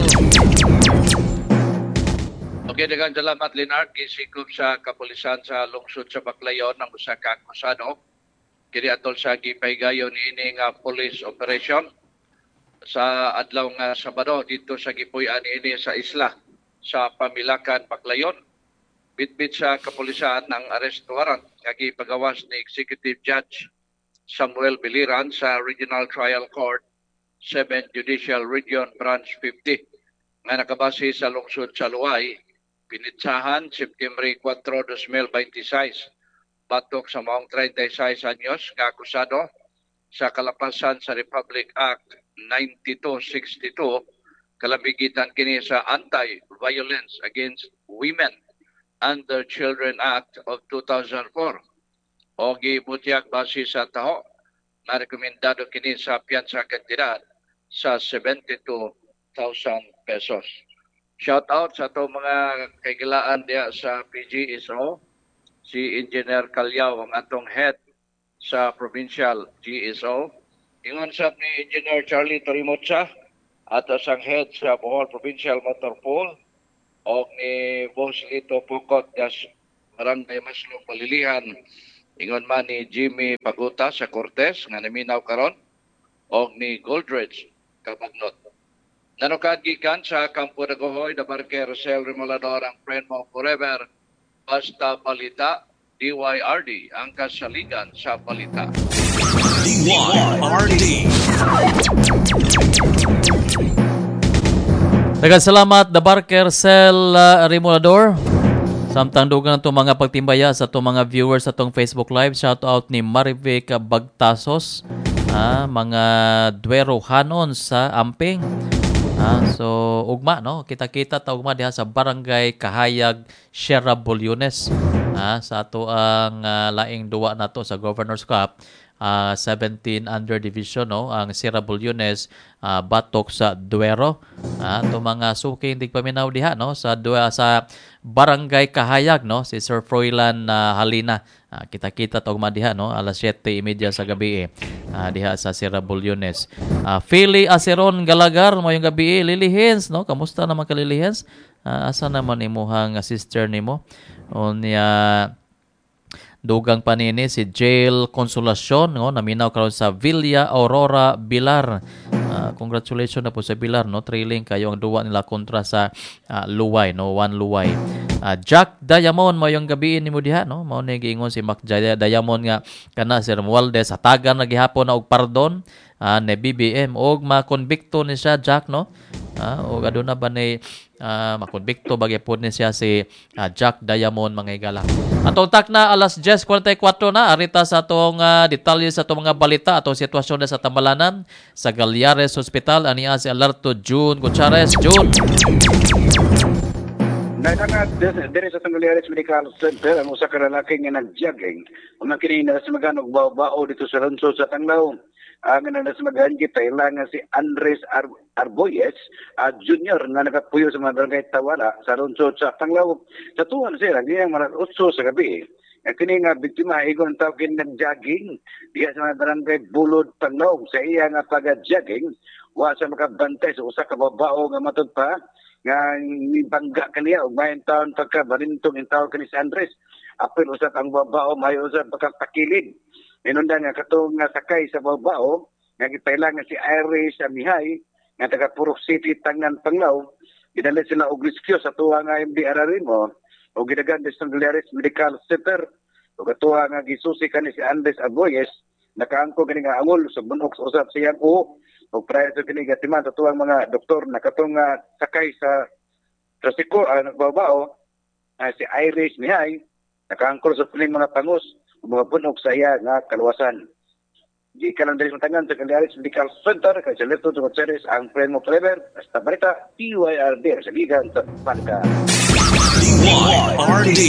Okay, daghang salamat Leonard, gisikop sa kapulisan sa lungsod sa Baclayon ng usa ka akusado kini atol sa gipaygayon niini nga police operation sa adlaw nga Sabado dito sa gipuy-an niini sa isla sa Pamilakan, Baclayon. Bitbit sa kapulisan ng arrest warrant nga gipagawas ni Executive Judge Samuel Biliran sa Regional Trial Court seventh Judicial Region Branch fifty nga nakabase sa lungsod sa Luay, pinitsahan September four, twenty twenty-six. Batok sa maong thirty-six anyos nga akusado sa kalapasan sa Republic Act ninety-two sixty-two kalambigitan kini sa Anti-Violence Against Women and the Children Act of two thousand four. O gibutyak base sa taho na rekomendado kini sa piyansa kantidad sa seventy-two thousand pesos. Shout out sa to mga kaigilaan diya sa P G S O, si Engineer Calyaw ang atong head sa Provincial G S O. Ingon sab ni Engineer Charlie Torimotsa at asang head sa Bohol Provincial Motor Pool. o ni Boss Lito Pukot das Barangay Maslong Palilihan ingon man ni Jimmy Paguta sa Cortes nga naminaw karon o ni Goldridge Kabagnot. Nanukad gikan sa Campo de Gohoy, Dabarque, Rosel Remolador, ang friend mo forever, basta balita, D Y R D, ang kasaligan sa balita. D Y R D. Nagkasalamat, Dabarque, Rosel uh, Remolador. Samtang dugang itong mga pagtimbaya sa itong mga viewers sa itong Facebook Live. Shout out ni Marivic Bagtasos, ah, mga Duero Hanon sa Amping. Ah, so ugma no, kita-kita ta ugma diha sa Barangay Kahayag, Sierra Bulyones. Ah, sa ato ang uh, laing duwa nato sa Governor's Cup, uh, seventeen under division no, ang Sierra Bulyones uh, batok sa Duero. Ah, to mga suking tigpaminaw diha no sa duwa sa Barangay Kahayag no, si Sir Froilan uh, Halina. Ah, kita-kita ta ugma diha no, alas siyete y media sa gabi eh. Ah, diha sa Sierra Bulyones. Ah, Philly Aceron Galagar mayong gabi eh. Lily Hens no, kamusta naman ka Lily Hens? Ah, asa naman imuhang sister nimo? Unya dugang panini si Jail Consolacion no, naminaw karon sa Villa Aurora Bilar. Uh, congratulations na po sa Bilar no, trailing kayo ang duwa nila kontra sa uh, Luway no, one Luway. Uh, Jack Diamond mayong gabi nimo diha no, mao ni giingon si Mac Diamond nga kana si Romualdez hatagan na gihapon na og pardon uh, ni B B M og makonbikto ni siya Jack no. Ah, uh, o aduna ba ni uh, makonbikto bagay po ni siya si uh, Jack Diamond mga higala. Atong tak na alas diyes forty-four na arita sa atong uh, detalye sa atong mga balita atong sitwasyon na sa Tambalanan sa Galyares Hospital ania si Alerto June Gutierrez. June. Nagangad dire sa Galyares Medical Center ang usa ka lalaki nga nag-jogging. Una kini na sa maganog bao dito sa lungsod sa Tanglaw. Ang uh, nasmagahan kita ilang si Andres Ar Arboyes uh, Junior nga nakapuyo sa mga barangay Tawala sa lungsod sa Tanglaw. Sa tuwan siya, ngayang malas otso sa gabi. Uh, kini nga biktima igon tawagin nag-jogging diya sa mga barangay Bulod Tanglaw. Sa iya nga pag-jogging, wa sa makabantay sa usa ka babao nga matod pa nga nibangga kaniya og mayon taon pagka barintong intaw kani si Andres. Apil usap ang babao mayo usap pagkatakilid. Inundan nga katong nga sakay sa babao nga gipailang nga si Iris Amihay nga taga Purok City Tangan Tanglaw, gidala sila og rescue sa tuwa nga M D R mo o gidagan sa Galyares Medical Center o katuwa nga gisusi kani si Andres Arboyes nakaangko kani nga angol sa bunok sa usap siya ko o prior to kini gatiman sa tuwang mga doktor na katong nga sakay sa trasiko uh, nagbabao uh, si Iris Amihay nakaangkol sa piling mga pangos mga bunok sa iya nga kaluwasan. Di ka lang dali sa tangan sa Galyares Medical Center kay Alerto Gutierrez ang friend mo forever hasta balita D Y R D sa ligan sa Palka. D Y R D.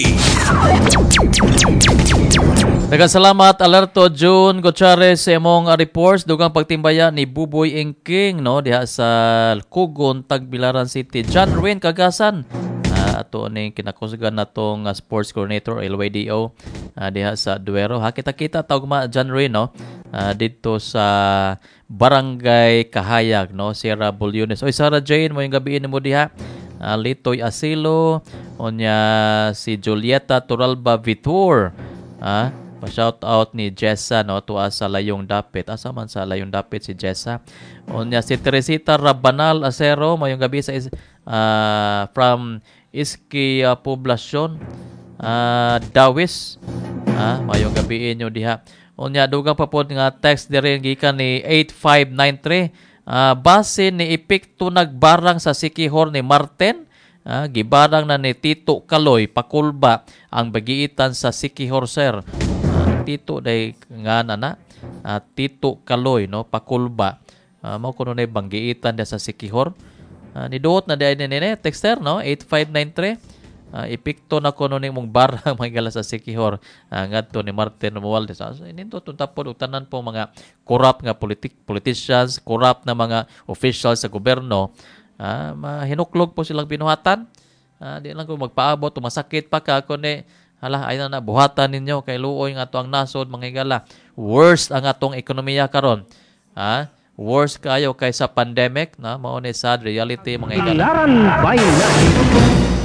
Nagkasalamat Alerto June Gutierrez sa imong reports dugang pagtimbaya ni Buboy Ingking no diha sa Kugon Tagbilaran City. John Ruin Kagasan uh, ato ning kinakusgan natong uh, sports coordinator L Y D O uh, diha sa Duero. Ha kita-kita tawag John Ruin no uh, dito sa Barangay Kahayag no, Sierra Bulyones. Oy Sarah Jane mo yung gabi mo diha. Uh, Litoy Asilo onya si Julieta Turalba Vitor. Ah, uh, pa-shout out ni Jessa no tuwa sa Layong Dapit. Asa man sa Layong Dapit si Jessa. Unya si Teresita Rabanal Acero mayong gabi sa uh, from Iski uh, Poblacion uh, Dawis. Ah, mayong gabi inyo diha. Unya dugang pa pod nga text dire gikan ni eight five nine three. Uh, base ni epekto nagbarang sa Sikihor ni Martin. Ah, gibarang na ni Tito Kaloy Pakulba ang bagiitan sa Sikihor sir. Ah, Tito day nga na ah, Tito Kaloy no Pakulba. Ah, mao kuno nay banggiitan da sa Sikihor. Ah, ni duot na day ni ni texter no eight five nine three. Ah, epekto na kuno ning mong barang magala sa Sikihor ah, ngadto ni Martin Romualdez. Ah, so, ininto tuntapon og tanan po mga corrupt nga politik politicians, corrupt na mga officials sa gobyerno. Ah, mahinuklog po silang binuhatan. Ah, di lang ko magpaabot o masakit pa ka kundi hala ay na buhatan ninyo kay luoy nga ato ang nasod mga higala. Worst ang atong ekonomiya karon. Ah, worst kayo kaysa pandemic na mao ni sad reality mga higala. Paglaran by night.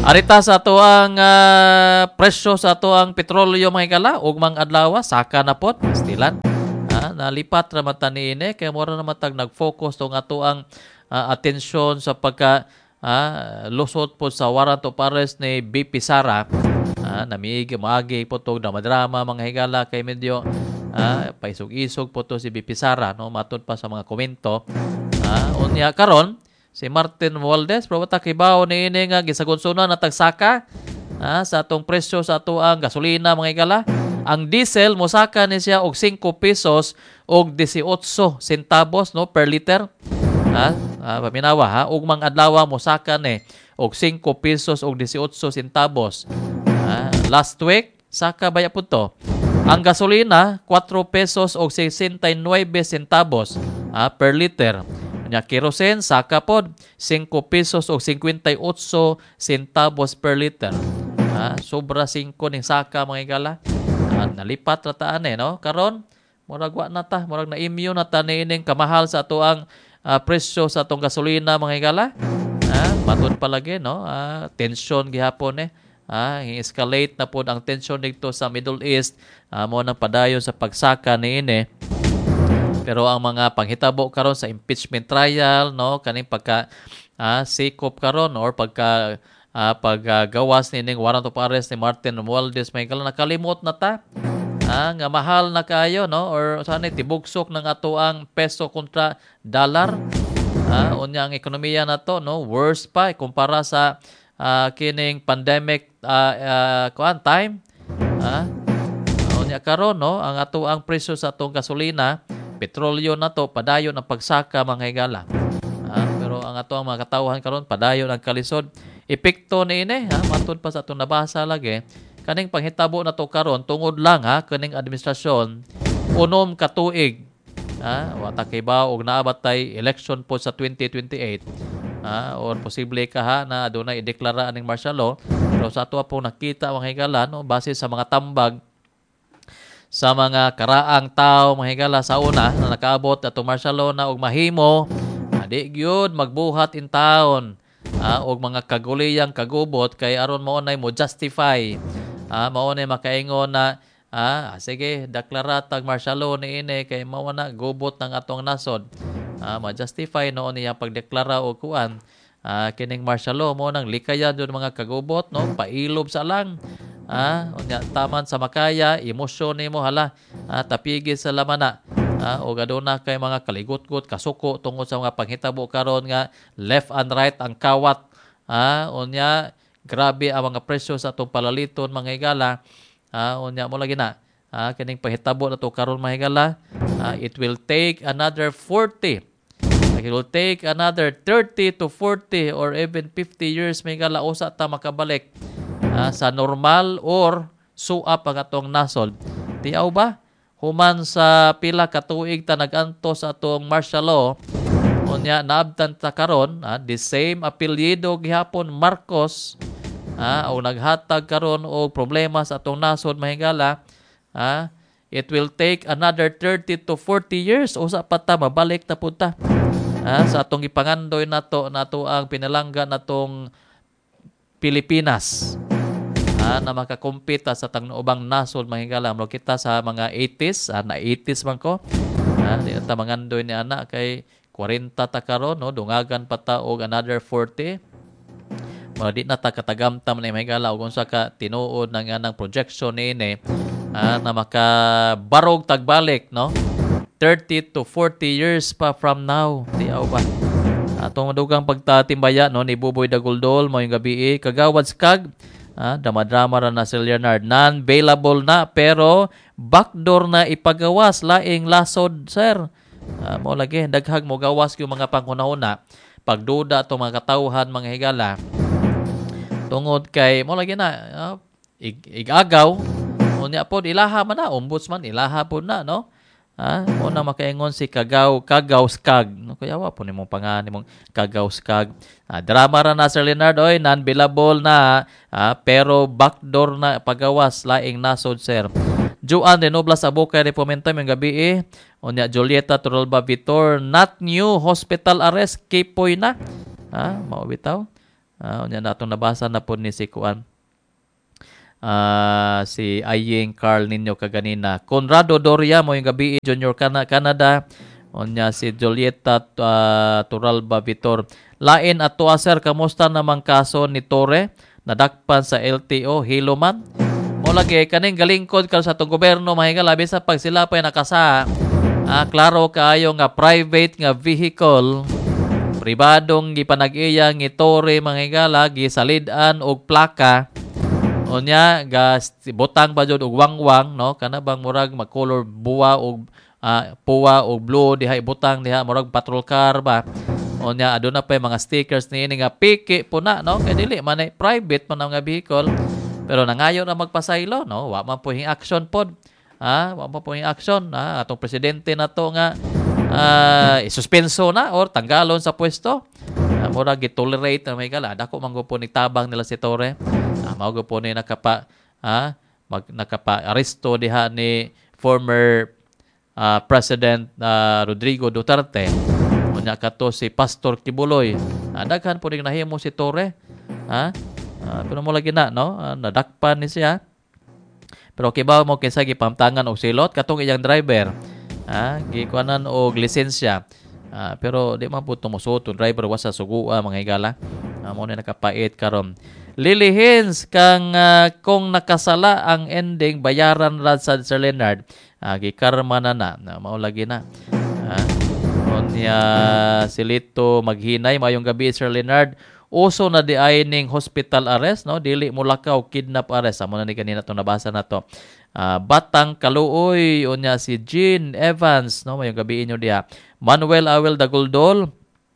Arita sa ato ang ah, presyo sa ato ang petrolyo mga higala ug mga adlaw saka na pod stilan. Ah, nalipat ra man ta niini kay mura naman tag nag-focus tong ato ang ah, atensyon sa pagka ah, lusot po sa warrant of arrest ni B P Sara. Ah, namiigi maagi po tog drama mga higala kay medyo ah, paisog-isog po to si B P Sara no matud pa sa mga komento. Ah, unya karon si Martin Romualdez pero ta kibaw ni ini nga gisagunsunan na tagsaka ah, sa atong presyo sa ato ang gasolina mga higala. Ang diesel mosaka ni siya og five pesos og eighteen centavos no per liter. Ha? Ah, paminawa ha ug mga adlaw mosaka ni og five pesos og eighteen centavos. Ah, last week saka baya pud to. Ang gasolina four pesos og sixty-nine centavos ah, per liter. Nya kerosene saka pod five pesos og fifty-eight centavos per liter. Ah, sobra five ning saka mga higala. Ah, nalipat ra taan eh no karon murag wa na ta murag na immune na ta niining kamahal sa ato ang ah, presyo sa atong gasolina mga higala. Ah, matud palagi no ah, tension gihapon eh. Ah, escalate na pod ang tension dito sa Middle East ah, mo nang padayon sa pagsaka niini. Pero ang mga panghitabo karon sa impeachment trial no kaning pagka ah, sikop karon or pagka ah, paggawas uh, nining warrant of arrest ni Martin Romualdez may kala nakalimot na ta ah, nga mahal na kayo no or sana tibugsok ng ato ang peso kontra dollar ah, unya ang ekonomiya nato no worse pa kumpara sa ah, kining pandemic ah, ah, kuan time ah, unya karon no ang ato ang presyo sa atong gasolina petrolyo na to padayon ang pagsaka mga higala. Ah, pero ang ato ang mga katawhan karon padayon ang kalisod. Epekto ni ini ha matud pa sa atong nabasa lagi kaning panghitabo na to karon tungod lang ha kaning administrasyon unom ka tuig. Ah, wa ta kay ba og naabot tay election po sa twenty twenty-eight. Ah, or posible ka ha na adunay ideklara aning martial law. Pero sa ato po nakita mga higala no base sa mga tambag sa mga karaang tao mga higala sa una na nakaabot ato martial law na og mahimo adi gyud magbuhat in town ah, og mga kaguliyang kagubot kay aron mao nay mo justify ah, mao nay makaingon na ah, sige deklara tag martial law niini kay mao na gubot ng atong nasod ah, ma-justify noon niya pagdeklara og kuan ah, kining martial law mo nang likayan jud mga kagubot no pailob sa lang. Ah, unya taman sa makaya, emosyon nimo hala, ah, tapigi sa lamana. Ah, o gaduna kay mga kaligot-got, kasuko tungod sa mga panghitabo karon nga left and right ang kawat. Ah, unya grabe ang mga presyo sa atong palaliton mga higala. Ah, unya mo lagi na. Ah, kining panghitabo na to karon mga higala. Ah, it will take another forty. It will take another thirty to forty or even fifty years mga higala usa ta makabalik. Ah, sa normal or suap ang atong nasod. Tiyaw ba? Human sa pila ka tuig ta nag-anto sa atong martial law, unya naabtan ta karon, ah, the same apelyido gihapon Marcos, ah, o naghatag karon og problema sa atong nasod mahigala, ah, it will take another thirty to forty years usa pa ta mabalik ta pud ta. Ah, sa atong ipangandoy nato nato ang pinalangga natong Pilipinas. Ah, na makakumpita sa tangubang nasod mahigala mo kita sa mga eighties ah, na eighties man ko ah, di ta mangandoy ni ana kay forty ta karon no dungagan pa ta og another forty mo di na ta katagamtam ni mahigala og unsa ka tinuod nang anang projection niini ah, na makabarog tagbalik no thirty to forty years pa from now di ba atong madugang pagtatimbaya no ni Buboy Daguldol mo yung gabi kagawad skag. Ah, drama-drama ra na si Leonard non-bailable na pero backdoor na ipagawas laing lasod sir. Ah, mo lagi daghag mo gawas yung mga panghunahuna pagduda to mga katawhan mga higala tungod kay mo lagi na ah, ig igagaw unya pod ilaha man na ombudsman ilaha pod na no. Ah, mo na makaingon si Kagaw Kagaw Skag. No kaya wa po nimong pangani mong Kagaw Skag. Ah, drama ra na Sir Leonard oy non-billable na ah, pero backdoor na pagawas laing nasod sir. Juan Renoblas Abokay Repomentam yung gabi eh. Unya Julieta Turalba Vitor not new hospital arrest kipoy na. Ah, mao bitaw. Ah, unya natong nabasa na po ni si Kuan. Ah, si Aying Carl Nino kaganina. Conrado Doria mo yung gabi Junior Cana Canada. Unya si Julieta uh, Turalba Vitor. Lain ato sir, kamusta namang kaso ni Torre nadakpan sa L T O Hiloman? Mo lagi kaning galingkod kal sa tong gobyerno mahinga labi sa pag sila pa nakasa. Ah, klaro kaayo nga private nga vehicle pribadong gipanag-iya ni Torre manghigala gisalid-an og plaka. Unya gas butang ba jud og wangwang no kana bang murag mag-color buwa og uh, puwa og blue diha butang diha murag patrol car ba. Unya aduna pa mga stickers niini nga piki puna no kay dili man private man nga vehicle pero nangayo na magpasaylo no wa man po hing action pod. Ah, wa man po hing action ah atong presidente nato nga uh, isuspenso na or tanggalon sa pwesto. Uh, mura gitolerate na may gala. Dako manggupo ni tabang nila si Torre. Uh, mao po ni nakapa ha mag nakapa-aresto diha ni former uh, President uh, Rodrigo Duterte. Unya kato si Pastor Kibuloy. Uh, daghan po ning nahimo si Torre. Ha? Uh, pero mo lagi na no, uh, nadakpan ni siya. Pero kibaw mo kinsa gipamtangan og silot katong iyang driver. Ha, gikuanan og lisensya. Ah, pero di man po tumusuto driver wa sa sugua mga higala. Ah, mo na nakapait karon. Lilihins kang uh, kung nakasala ang ending bayaran rad sa Sir Leonard. Ah, gikarma na na. na mao lagi na. Ah, unya silito maghinay mayong gabi Sir Leonard. Uso na di ay ning hospital arrest no dili mo lakaw kidnap arrest. Amo na ni kanina to nabasa na to. Uh, Batang Kaluoy unya si Jean Evans no mayong gabi inyo diha. Manuel Awel Daguldol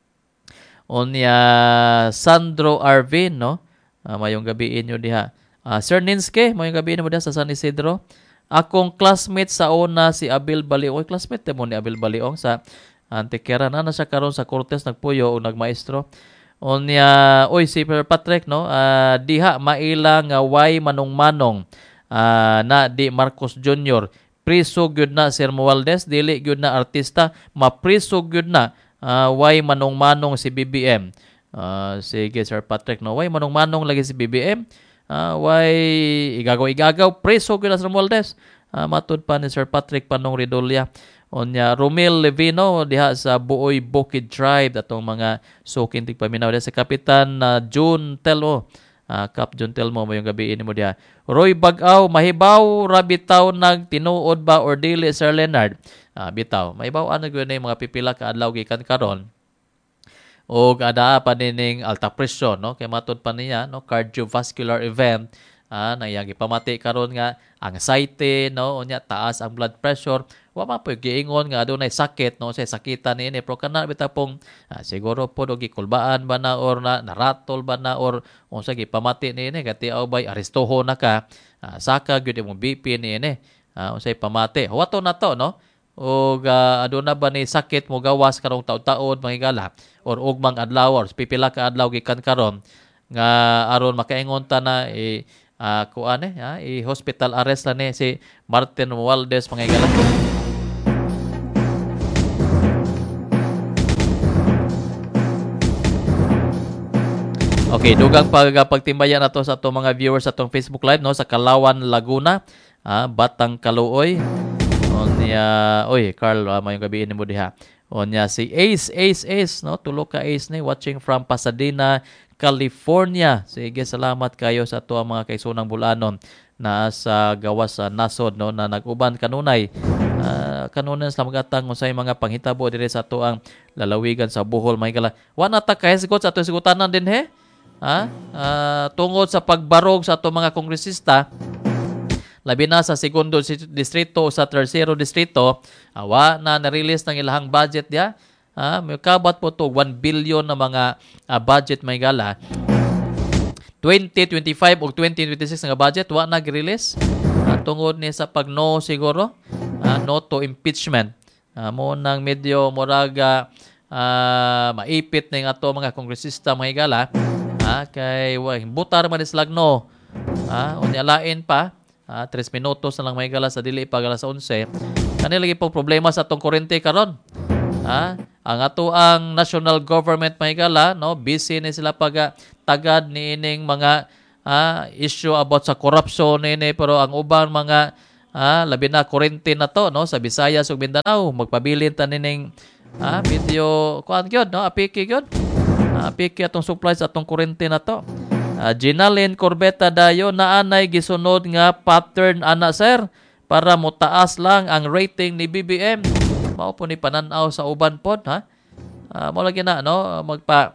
unya Sandro Arvin no uh, mayong gabi inyo diha. Uh, Sir Ninske mayong gabi inyo diha sa San Isidro. Akong classmate sa una si Abel Baliong, classmate mo ni Abel Baliong sa Antiquera na na siya karon sa Cortes nagpuyo o nagmaestro. Unya oy si Sir Patrick no uh, diha maila nga way manong-manong Uh, na di Marcos Junior priso gyud na Sir Mualdez dili gyud na artista mapriso gyud na uh, way manong-manong si B B M. Uh, sige Sir Patrick no way manong-manong lagi si B B M. Uh, way igagaw-igagaw priso gyud na Sir Mualdez. Uh, matud pa ni Sir Patrick Panong Ridolya. Onya Romel Levino diha sa Buoy Bukid Tribe atong mga sukin tigpaminaw diha sa Kapitan uh, June Telmo. Uh, Kap John Telmo mo yung gabi ini mo diha. Roy Bagaw, mahibaw ra bitaw nag tinuod ba or dili Sir Leonard? Uh, bitaw, mahibaw ano gyud na mga pipila ka adlaw gikan karon. Og ada pa nining alta presyon no kay matud pa niya no cardiovascular event ah na iyang gipamati karon nga anxiety no unya taas ang blood pressure wa man po giingon nga adunay sakit no say sakitan niini pero kana bitaw pong ah, siguro po og gikulbaan ba na or na naratol ba na or unsa gipamati niini kati aw bay arestoho na ka ah, saka gyud imong B P niini ah, unsay pamati huwato na to no og uh, aduna ba ni sakit mo gawas karong taud-taud mahigala or ugmang adlaw or pipila ka adlaw gikan karon nga aron makaingon ta na eh, Uh, kuan eh, ha? I-hospital arrest na ni si Martin Mualdez pangigala. Okay, dugang pag pagtimbayan nato sa atong mga viewers sa atong Facebook Live no sa Kalawan, Laguna, ah, Batang Kaluoy. Onya, oy, Carl, uh, mayong gabi ni mo diha. Onya si Ace, Ace, Ace, no, tulo ka Ace ni watching from Pasadena, California. Sige, salamat kayo sa ato mga kaisunang bulanon na sa gawas sa nasod no na nag-uban kanunay. Uh, kanunay sa magatang unsay mga panghitabo diri sa ato ang lalawigan sa Bohol mahigala. Wa na ta kahisgot sa ato sigutanan din he. Ha? Uh, tungod sa pagbarog sa ato mga kongresista labi na sa segundo distrito o sa tercero distrito, awa na na-release ng ilahang budget dia. Ah, may kabat po to one billion na mga uh, budget may gala. twenty twenty-five o twenty twenty-six nga budget wa nag-release. Uh, tungod ni sa pag-no siguro, uh, no to impeachment. Uh, mo nang medyo moraga uh, maipit ning ato mga kongresista may gala. Ah, kay wa butar man islag no. Ah, unya lain pa. Ah, tres minutos na lang may gala sa dili pa gala sa eleven. Kani lagi po problema sa atong kuryente karon. Ah, ang ato ang national government may gala no busy ni sila pag tagad ni ining mga ah, issue about sa corruption nini, pero ang ubang mga ah, labi na kurente na to no sa Visayas ug Mindanao magpabilin ta nining ah, video kuan gyud no apiki gyud. Ah, apiki atong supplies atong kurente na to. Uh, Ginalyn Corbeta dayo naanay gisunod nga pattern ana sir para motaas lang ang rating ni B B M. Mao po ni pananaw sa uban pod ha. Uh, mo lagi na no magpa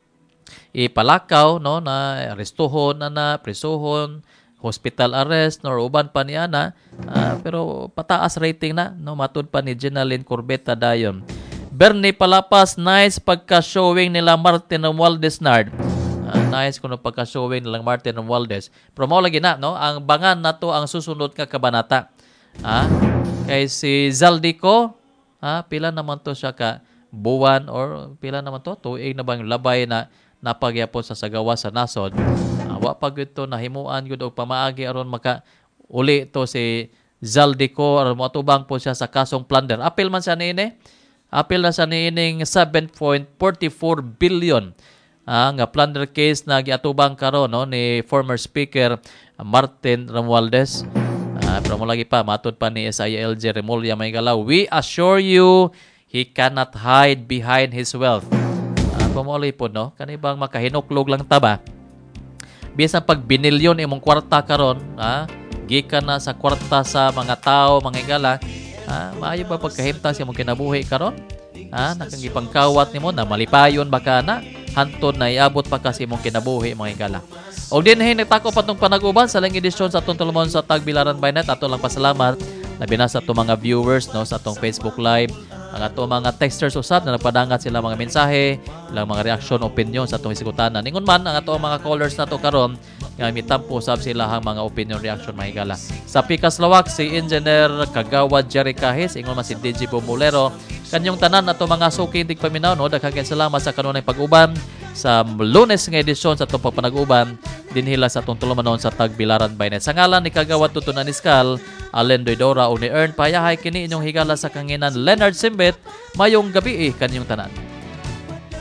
ipalakaw no na arestuhon na na prisuhon, hospital arrest nor uban pa niya na uh, pero pataas rating na no matud pa ni Ginalyn Corbeta dayon. Bernie Palapas nice pagka-showing nila Martin Romualdez Nard. Uh, nice kuno pagka-showing nilang Martin Romualdez. Pero mao lagi na no ang bangan nato ang susunod nga kabanata. Ah, kay si Zaldico, ah, pila naman to siya ka buwan or pila naman to tuig na bang labay na napagyapon sa sagawa sa nasod. Uh, wa pa gyud to nahimuan gyud og pamaagi aron maka uli to si Zaldico aron moatubang po siya sa kasong plunder. Apil man sa niini. Apil na sa niining seven point four four billion. Ah, nga plunder case na giatubang karon no ni former speaker Martin Romualdez. Ah, pero mo lagi pa matud pa ni S I L J Remulla Maygalaw, we assure you he cannot hide behind his wealth. Ah, pamuli po no kanibang makahinuklog lang taba. Bisan pag binilyon imong kwarta karon, ah, gikan na sa kwarta sa mga tao, mga higala, ah, maayo ba pagkahimtas imong kinabuhi karon? Ah, nakangipangkawat nimo na malipayon baka na hantod na iabot pa kasi mong kinabuhi mga higala. O dinhin nagtako pa itong panag-uban sa lang edisyon sa atong tulumon sa Tagbilaran by Net. Ato lang pasalamat na binasa itong mga viewers no sa atong Facebook Live, ang atong mga texters usab na nagpadangat sila mga mensahe, ilang mga reaksyon, opinion sa atong isikutanan. Ningon man ang atong mga callers na to karon nga mitampo usab sila ang mga opinion, reaction mga higala. Sa Pikas Lawak si Engineer Kagawad Jerry Kahis, ingon man si D J Bumulero. Kanyong tanan ato mga suki dig paminaw no, daghang salamat sa kanunay pag-uban sa Lunes nga edisyon sa atong pagpanag-uban dinhila sa atong tulumanon sa Tagbilaran by Net. Sa ngalan ni Kagawad Tutunan Iskal, Allen Doydora o ni Ern payahay kini inyong higala sa kanginan Leonard Simbet, mayong gabi eh kanyong tanan.